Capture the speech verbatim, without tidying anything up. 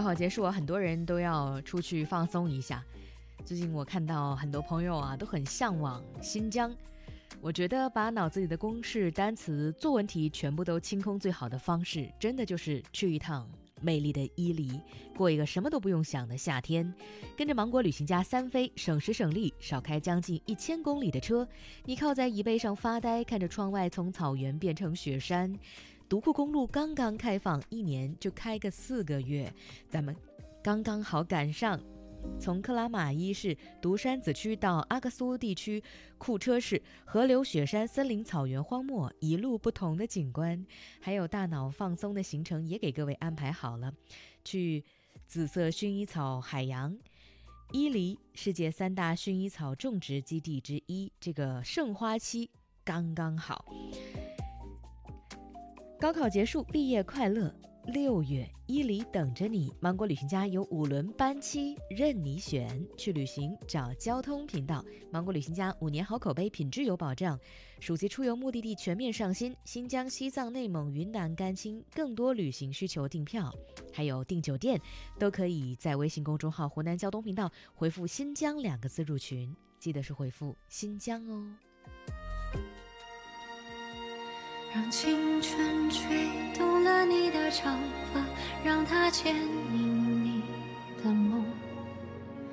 考结束啊，很多人都要出去放松一下。最近我看到很多朋友啊都很向往新疆，我觉得把脑子里的公式、单词、作文题全部都清空最好的方式，真的就是去一趟美丽的伊犁，过一个什么都不用想的夏天。跟着芒果旅行家三飞，省时省力，少开将近一千公里的车，你靠在椅背上发呆，看着窗外从草原变成雪山。独库公路刚刚开放一年，就开个四个月，咱们刚刚好赶上。从克拉玛依市独山子区到阿克苏地区库车市，河流、雪山、森林、草原、荒漠，一路不同的景观，还有大脑放松的行程也给各位安排好了。去紫色薰衣草海洋，伊犁世界三大薰衣草种植基地之一，这个盛花期刚刚好。高考结束，毕业快乐，六月伊犁等着你。芒果旅行家有五轮班期任你选，去旅行找交通频道。芒果旅行家五年好口碑，品质有保障。暑期出游目的地全面上新，新疆、西藏、内蒙、云南、甘青，更多旅行需求订票，还有订酒店，都可以在微信公众号湖南交通频道回复新疆两个字入群，记得是回复新疆哦。 让青春吹动了你的长发，让它牵引